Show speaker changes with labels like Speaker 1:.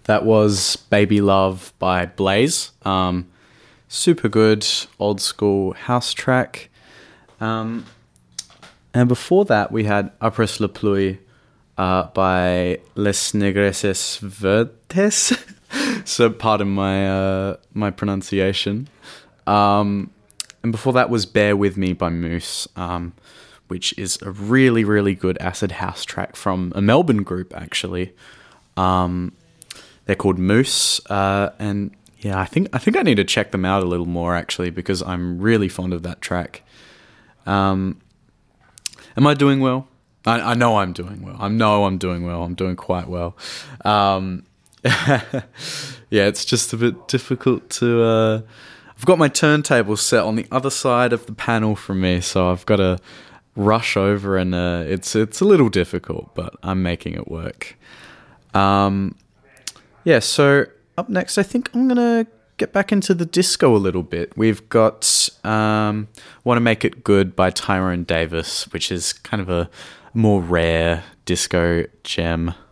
Speaker 1: That was Baby Love by Blaze. Super good, old school house track. And before that, we had Après la pluie by Les Negresses Vertes. So pardon my pronunciation. And before that was Bear With Me by Moose, which is a really, really good acid house track from a Melbourne group, actually. They're called Moose, and yeah, I think I need to check them out a little more, actually, because I'm really fond of that track. Am I doing well? I know I'm doing well. I know I'm doing well. I'm doing quite well. Yeah, it's just a bit difficult to... I've got my turntable set on the other side of the panel from me, so I've got to rush over, and it's a little difficult, but I'm making it work. Yeah, so up next, I think I'm going to get back into the disco a little bit. We've got Want to Make It Good by Tyrone Davis, which is kind of a more rare disco gem.